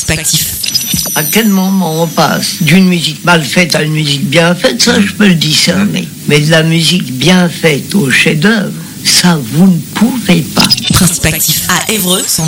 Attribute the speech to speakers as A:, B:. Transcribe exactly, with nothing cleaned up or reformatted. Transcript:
A: Prospectif.
B: À quel moment on passe d'une musique mal faite à une musique bien faite, ça je peux le discerner. Mais de la musique bien faite au chef-d'œuvre, ça vous ne pouvez pas.
A: Prospectif à Évreux, son